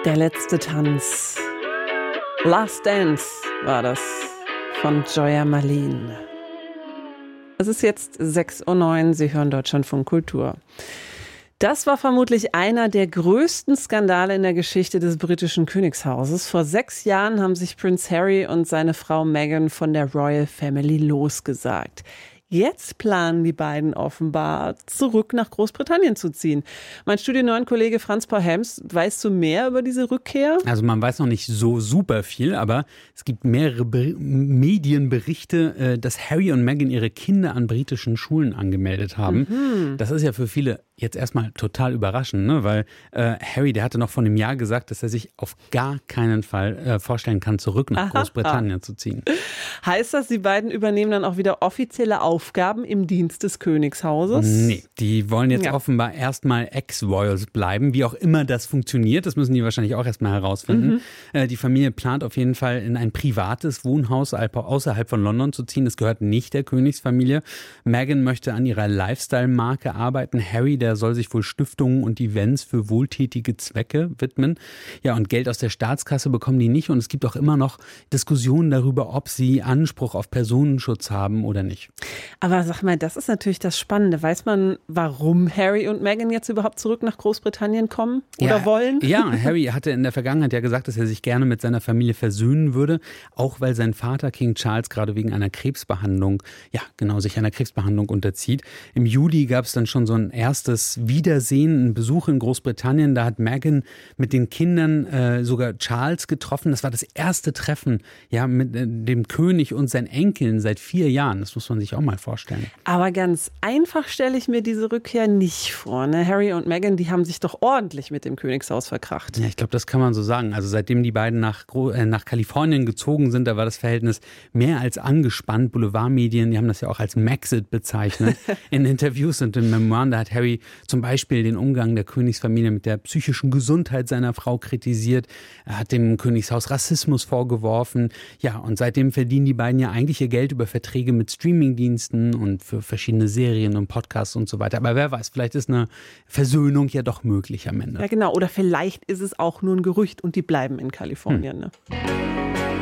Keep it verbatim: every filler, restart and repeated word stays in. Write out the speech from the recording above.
Der letzte Tanz. Last Dance war das von Joya Malin. Es ist jetzt sechs Uhr neun, Sie hören Deutschlandfunk Kultur. Das war vermutlich einer der größten Skandale in der Geschichte des britischen Königshauses. Vor sechs Jahren haben sich Prince Harry und seine Frau Meghan von der Royal Family losgesagt. Jetzt planen die beiden offenbar, zurück nach Großbritannien zu ziehen. Mein Studio neun Kollege Franz Paul Helms, weißt du mehr über diese Rückkehr? Also man weiß noch nicht so super viel, aber es gibt mehrere Be- Medienberichte, dass Harry und Meghan ihre Kinder an britischen Schulen angemeldet haben. Mhm. Das ist ja für viele jetzt erstmal total überraschend, ne? Weil äh, Harry, der hatte noch vor einem Jahr gesagt, dass er sich auf gar keinen Fall äh, vorstellen kann, zurück nach Aha. Großbritannien zu ziehen. Heißt das, die beiden übernehmen dann auch wieder offizielle Aufgaben im Dienst des Königshauses? Nee, die wollen jetzt ja. offenbar erstmal Ex-Royals bleiben, wie auch immer das funktioniert. Das müssen die wahrscheinlich auch erstmal herausfinden. Mhm. Äh, die Familie plant auf jeden Fall in ein privates Wohnhaus außerhalb von London zu ziehen. Das gehört nicht der Königsfamilie. Meghan möchte an ihrer Lifestyle-Marke arbeiten. Harry, der soll sich wohl Stiftungen und Events für wohltätige Zwecke widmen. Ja, und Geld aus der Staatskasse bekommen die nicht. Und es gibt auch immer noch Diskussionen darüber, ob sie Anspruch auf Personenschutz haben oder nicht. Aber sag mal, das ist natürlich das Spannende. Weiß man, warum Harry und Meghan jetzt überhaupt zurück nach Großbritannien kommen oder ja, wollen? Ja, Harry hatte in der Vergangenheit ja gesagt, dass er sich gerne mit seiner Familie versöhnen würde, auch weil sein Vater King Charles gerade wegen einer Krebsbehandlung, ja genau, sich einer Krebsbehandlung unterzieht. Im Juli gab es dann schon so ein erstes Wiedersehen, einen Besuch in Großbritannien. Da hat Meghan mit den Kindern äh, sogar Charles getroffen. Das war das erste Treffen ja, mit äh, dem König und seinen Enkeln seit vier Jahren. Das muss man sich auch mal vorstellen. Aber ganz einfach stelle ich mir diese Rückkehr nicht vor. Ne? Harry und Meghan, die haben sich doch ordentlich mit dem Königshaus verkracht. Ja, ich glaube, das kann man so sagen. Also seitdem die beiden nach, äh, nach Kalifornien gezogen sind, da war das Verhältnis mehr als angespannt. Boulevardmedien, die haben das ja auch als Maxit bezeichnet. In Interviews und in Memoiren, da hat Harry zum Beispiel den Umgang der Königsfamilie mit der psychischen Gesundheit seiner Frau kritisiert. Er hat dem Königshaus Rassismus vorgeworfen. Ja, und seitdem verdienen die beiden ja eigentlich ihr Geld über Verträge mit Streamingdiensten und für verschiedene Serien und Podcasts und so weiter. Aber wer weiß, vielleicht ist eine Versöhnung ja doch möglich am Ende. Ja, genau. Oder vielleicht ist es auch nur ein Gerücht und die bleiben in Kalifornien. Hm. Ne?